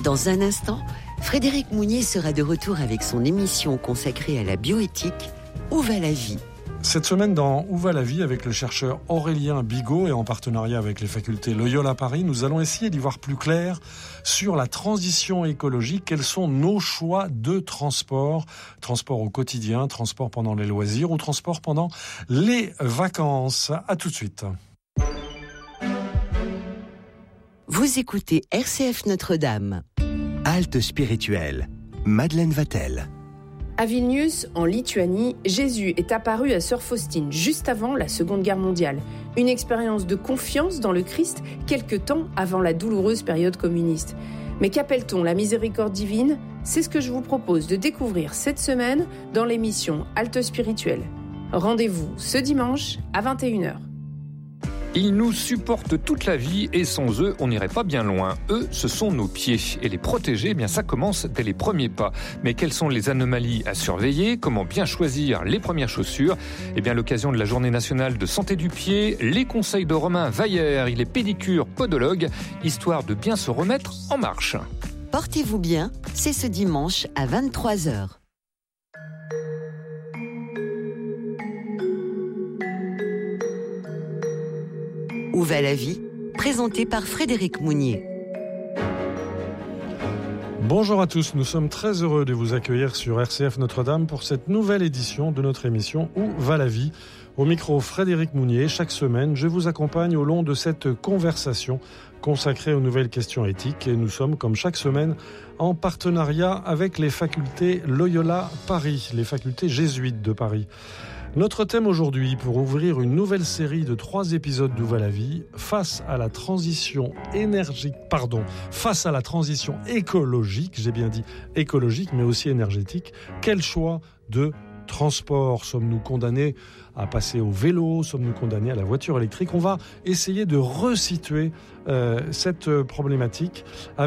Dans un instant, Frédéric Mounier sera de retour avec son émission consacrée à la bioéthique « Où va la vie ?» Cette semaine, dans Où va la vie, avec le chercheur Aurélien Bigot et en partenariat avec les facultés Loyola Paris, nous allons essayer d'y voir plus clair sur la transition écologique. Quels sont nos choix de transport? Transport au quotidien, transport pendant les loisirs ou transport pendant les vacances. À tout de suite. Vous écoutez RCF Notre-Dame. Halte spirituelle. Madeleine Vatel. À Vilnius, en Lituanie, Jésus est apparu à Sœur Faustine juste avant la Seconde Guerre mondiale. Une expérience de confiance dans le Christ quelque temps avant la douloureuse période communiste. Mais qu'appelle-t-on la miséricorde divine ? C'est ce que je vous propose de découvrir cette semaine dans l'émission Halte spirituelle. Rendez-vous ce dimanche à 21h. Ils nous supportent toute la vie et sans eux, on n'irait pas bien loin. Eux, ce sont nos pieds. Et les protéger, ça commence dès les premiers pas. Mais quelles sont les anomalies à surveiller ? Comment bien choisir les premières chaussures ? À l'occasion de la Journée nationale de santé du pied, les conseils de Romain Vaillère, il est pédicure, podologue, histoire de bien se remettre en marche. Portez-vous bien, c'est ce dimanche à 23h. Où va la vie ? Présenté par Frédéric Mounier. Bonjour à tous, nous sommes très heureux de vous accueillir sur RCF Notre-Dame pour cette nouvelle édition de notre émission Où va la vie ? Au micro Frédéric Mounier, chaque semaine, je vous accompagne au long de cette conversation consacrée aux nouvelles questions éthiques et nous sommes, comme chaque semaine, en partenariat avec les facultés Loyola Paris, les facultés jésuites de Paris. Notre thème aujourd'hui, pour ouvrir une nouvelle série de 3 épisodes d'Où va la vie, face à la transition écologique, j'ai bien dit écologique, mais aussi énergétique, quel choix de transport? Sommes-nous condamnés à passer au vélo? Sommes-nous condamnés à la voiture électrique? On va essayer de resituer cette problématique